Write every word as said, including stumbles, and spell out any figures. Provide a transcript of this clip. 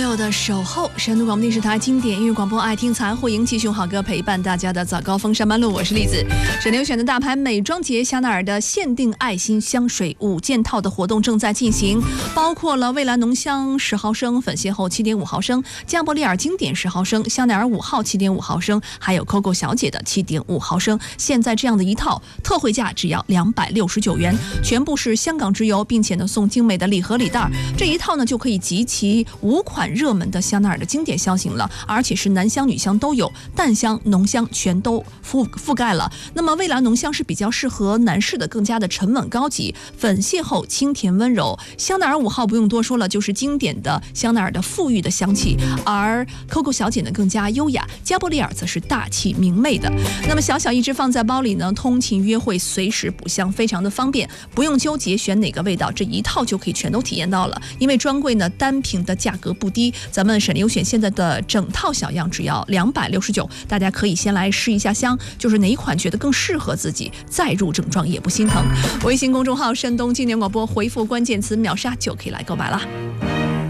六的守候，山东广播电视台经典音乐广播，爱听残护营继续好歌陪伴大家的早高峰上班路，我是栗子。沈流选的大牌美妆节香奈儿的限定爱心香水五件套的活动正在进行，包括了蔚蓝浓香十毫升、粉邂逅七点五毫升、加伯利尔经典十毫升、香奈儿五号七点五毫升，还有 Coco 小姐的七点五毫升。现在这样的一套特惠价只要两百六十九元，全部是香港直邮，并且呢送精美的礼盒礼袋。这一套呢就可以集齐五款热门的香奈儿的经典香型了，而且是男香女香都有，淡香浓香全都覆覆盖了。那么蔚蓝浓香是比较适合男士的，更加的沉稳高级，粉邂逅清甜温柔，香奈儿五号不用多说了，就是经典的香奈儿的馥郁的香气，而 Coco 小姐呢更加优雅，加伯利尔则是大气明媚的。那么小小一支放在包里呢，通勤约会随时补香，非常的方便，不用纠结选哪个味道，这一套就可以全都体验到了。因为专柜呢单瓶的价格不低，咱们沈流选现在的整套小样只要两百六十九，大家可以先来试一下香，就是哪一款觉得更适合自己，再入整装也不心疼。微信公众号山东经典广播，回复关键词秒杀就可以来购买了。